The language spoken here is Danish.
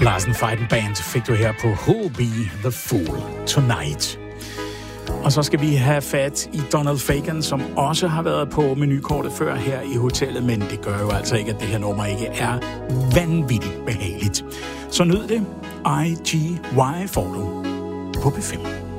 Larsen Fighting Band fik du her på Who'll Be The Fool Tonight. Og så skal vi have fat i Donald Fagen, som også har været på menukortet før her i hotellet, men det gør jo altså ikke, at det her nummer ikke er vanvittigt behageligt. Så nyd det. IGY får du på P5.